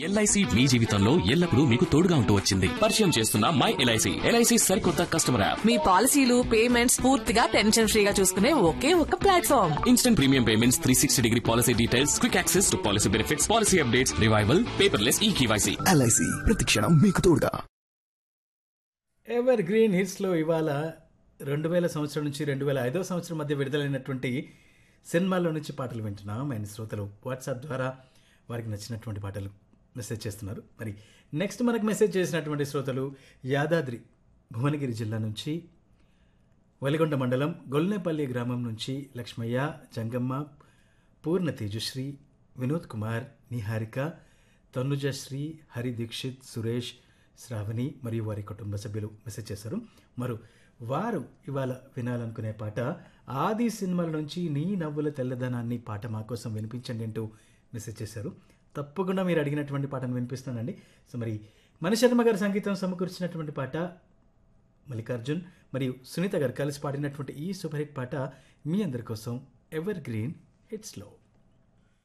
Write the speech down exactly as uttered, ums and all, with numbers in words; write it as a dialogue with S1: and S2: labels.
S1: LIC మీ జీవితంలో ఎల్లప్పుడూ మీకు తోడుగా ఉంటూ వచ్చింది. పరిచయం చేస్తున్న మై ఎల్ఐసి ఎల్ఐసి సరికొత్త కస్టమర్ యాప్.
S2: మీ పాలసీలు పేమెంట్స్ పూర్తిగా టెన్షన్ ఫ్రీగా చూసుకునే ఒకే ఒక platform.
S1: Instant premium payments, three sixty degree policy details, quick access to policy benefits, policy updates, revival, paperless ఈ కేవైసీ.
S3: ఎల్ఐసి ప్రతిక్షణం మీకు తోడుగా.
S4: ఎవర్ గ్రీన్ హిట్స్లో ఇవాళ రెండు వేల సంవత్సరం నుంచి రెండు వేల ఐదవ సంవత్సరం మధ్య విడుదలైనటువంటి సినిమాల్లో నుంచి పాటలు వింటున్నాం. అండ్ శ్రోతలు వాట్సాప్ ద్వారా వారికి నచ్చినటువంటి పాటలు మెసేజ్ చేస్తున్నారు. మరి నెక్స్ట్ మనకు మెసేజ్ చేసినటువంటి శ్రోతలు యాదాద్రి భువనగిరి జిల్లా నుంచి వలిగొండ మండలం గొల్నేపల్లి గ్రామం నుంచి లక్ష్మయ్య, జంగమ్మ, పూర్ణ తేజశ్రీ, వినోద్ కుమార్, నిహారిక, తనుజశ్రీ, హరి దీక్షిత్, సురేష్, శ్రావణి మరియు వారి కుటుంబ సభ్యులు మెసేజ్ చేశారు. మరి వారు ఇవాళ వినాలనుకునే పాట ఆది సినిమాల నుంచి నీ నవ్వుల తెల్లదనాన్ని పాట మా కోసం వినిపించండి అంటూ మెసేజ్ చేశారు. తప్పకుండా మీరు అడిగినటువంటి పాటను వినిపిస్తానండి. సో మరి మణిశర్మ గారి సంగీతం సమకూర్చినటువంటి పాట, మల్లికార్జున్ మరియు సునీత గారు కలిసి పాడినటువంటి ఈ సూపర్ హిట్ పాట మీ అందరి కోసం ఎవర్ గ్రీన్ హిట్స్లో.